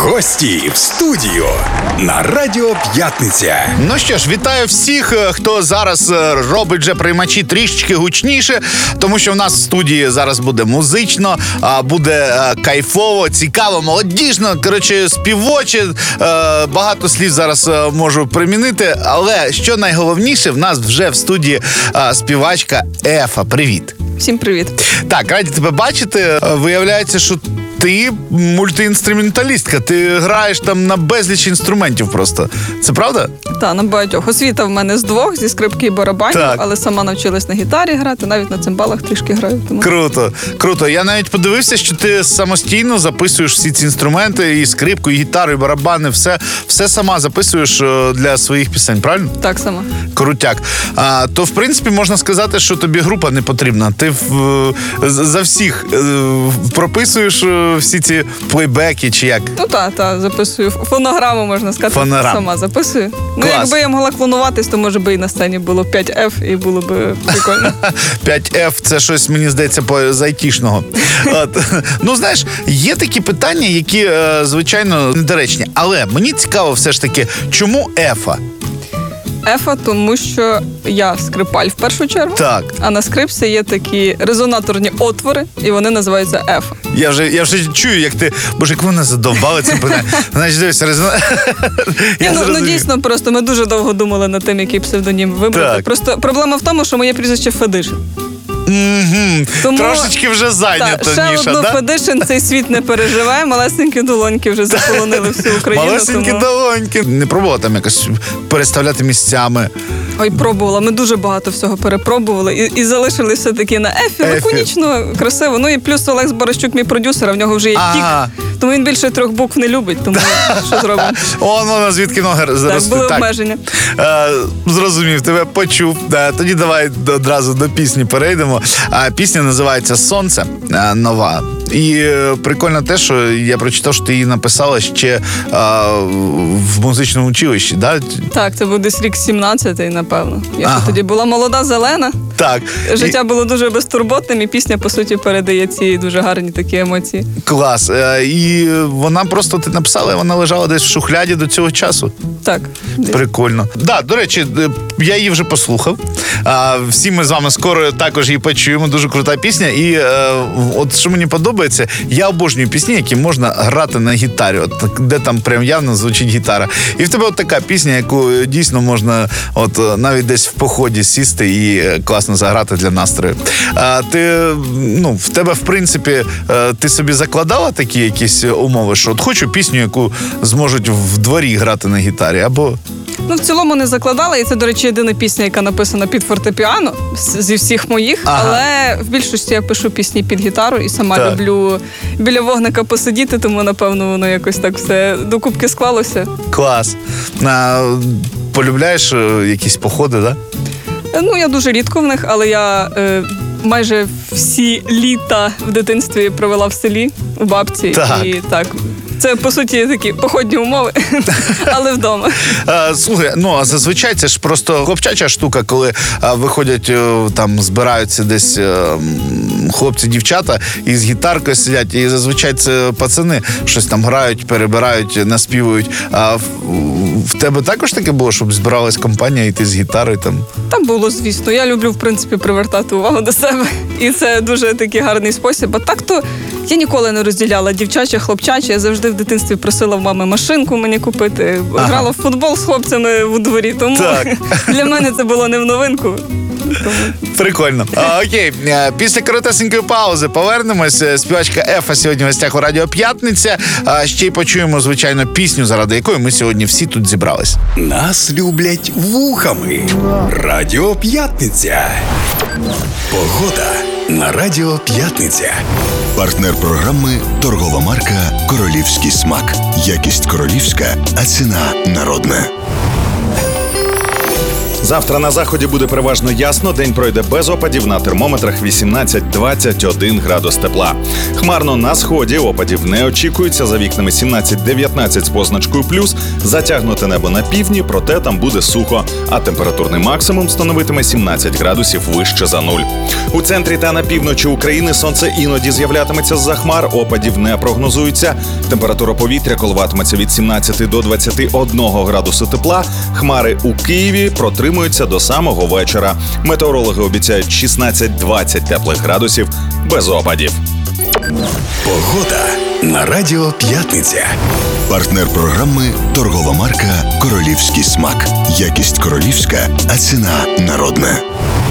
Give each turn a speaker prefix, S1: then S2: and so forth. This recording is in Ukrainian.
S1: Гості в студію на Радіо П'ятниця.
S2: Ну що ж, вітаю всіх, хто зараз робить вже приймачі трішечки гучніше, тому що в нас в студії зараз буде музично, буде кайфово, цікаво, молодіжно, коротше, співоче, багато слів зараз можу примінити, але що найголовніше, в нас вже в студії співачка Ефа. Привіт.
S3: Всім привіт.
S2: Так, раді тебе бачити. Виявляється, що ти мультиінструменталістка, ти граєш там на безліч інструментів просто. Це правда?
S3: Так, на багатьох. Освіта в мене з двох, зі скрипки і барабанів,
S2: так.
S3: Але сама навчилась на гітарі грати, навіть на цимбалах трішки граю. Тому...
S2: Круто. Я навіть подивився, що ти самостійно записуєш всі ці інструменти, і скрипку, і гітару, і барабани, все сама записуєш для своїх пісень, правильно?
S3: Так, сама.
S2: Крутяк. То, в принципі, можна сказати, що тобі група не потрібна. Ти за всіх прописуєш всі ці плейбеки чи як?
S3: Ну так, записую. Фонограму, можна сказати, сама записую.
S2: Клас.
S3: Ну, якби я могла клонуватись, то, може би, і на сцені було 5F, і було б прикольно.
S2: 5F – це щось, мені здається, з айтішного. Ну, знаєш, є такі питання, які, звичайно, недоречні. Але мені цікаво все ж таки, чому Ефа?
S3: Ефа, тому що я скрипаль в першу чергу,
S2: так.
S3: А на скрипці є такі резонаторні отвори, і вони називаються Ефа. Я вже чую,
S2: як ти, боже, як вони задовбали цим питанням. Значить, дивись,
S3: Ну, дійсно, просто ми дуже довго думали над тим, який псевдонім вибрати.
S2: Так.
S3: Просто проблема в тому, що моє прізвище Федишин.
S2: Тому, трошечки вже зайнято,
S3: ще
S2: ніша,
S3: одну
S2: да?
S3: Федишин цей світ не переживає, малесенькі долоньки вже заполонили всю Україну.
S2: Малесенькі долоньки. Не пробувала там якось переставляти місцями?
S3: Ой, пробувала. Ми дуже багато всього перепробували і залишилися все-таки на Ефі. Лаконічно, красиво. Ну і плюс Олег Борощук, мій продюсер, а в нього вже є тік. Тому він більше 3 букв не любить, тому що зробимо?
S2: Воно звідки ноги ростуть.
S3: Так, були обмеження.
S2: Зрозумів, тебе почув. Тоді давай одразу до пісні перейдемо. Пісня називається «Сонце», нова. І прикольно те, що я прочитав, що ти її написала ще в музичному училищі, да?
S3: Так, це був десь рік 17-й, напевно. Я тоді була молода, зелена.
S2: Так.
S3: Життя було дуже безтурботним, і пісня, по суті, передає ці дуже гарні такі емоції.
S2: Клас. І вона просто, ти написала, і вона лежала десь в шухляді до цього часу?
S3: Так.
S2: Прикольно. Да, до речі, я її вже послухав. Всі ми з вами скоро також її почуємо. Дуже крута пісня. І от що мені подобається, я обожнюю пісні, які можна грати на гітарі. От, де там прям явно звучить гітара. І в тебе от така пісня, яку дійсно можна от навіть десь в поході сісти і класно заграти для настрою. В тебе, в принципі, ти собі закладала такі якісь умови, що от хочу пісню, яку зможуть в дворі грати на гітарі, або...
S3: Ну, в цілому не закладала, і це, до речі, єдина пісня, яка написана під фортепіано зі всіх моїх, але в більшості я пишу пісні під гітару і сама люблю біля вогника посидіти, тому, напевно, воно якось так все докупки склалося.
S2: Клас. Полюбляєш якісь походи, так? Да?
S3: Ну, я дуже рідко в них, але я майже всі літа в дитинстві провела в селі, у бабці.
S2: Так.
S3: І так, це, по суті, такі походні умови, але вдома.
S2: Слухай, а зазвичай це ж просто хлопчача штука, коли виходять, там, збираються десь хлопці-дівчата і з гітаркою сидять, і зазвичай це пацани щось там грають, перебирають, наспівують. А в тебе також таке було, щоб збиралась компанія, і ти з гітарою там?
S3: Там було, звісно. Я люблю, в принципі, привертати увагу до себе. І це дуже такий гарний спосіб. А так-то я ніколи не розділяла дівчаче, хлопчаче. Я завжди в дитинстві просила в мами машинку мені купити. Грала в футбол з хлопцями у дворі. Тому для мене це було не в новинку.
S2: Прикольно. Окей, після коротесенької паузи повернемось. Співачка Ефа сьогодні в гостях у Радіо П'ятниця. Ще й почуємо, звичайно, пісню, заради якої ми сьогодні всі тут зібрались.
S1: Нас люблять вухами. Радіо П'ятниця. Погода на Радіо П'ятниця. Партнер програми – торгова марка «Королівський смак». Якість королівська, а ціна народна.
S4: Завтра на заході буде переважно ясно, день пройде без опадів, на термометрах 18-21 градус тепла. Хмарно на сході, опадів не очікується, за вікнами 17-19 з позначкою плюс, затягнуте небо на півдні, проте там буде сухо, а температурний максимум становитиме 17 градусів вище за нуль. У центрі та на півночі України сонце іноді з'являтиметься з-за хмар, опадів не прогнозується. Температура повітря коливатиметься від 17 до 21 градусу тепла. Хмари у Києві протримуються до самого вечора. Метеорологи обіцяють 16-20 теплих градусів без опадів.
S1: Погода на Радіо П'ятниця. Партнер програми – торгова марка «Королівський смак». Якість королівська, а ціна народна.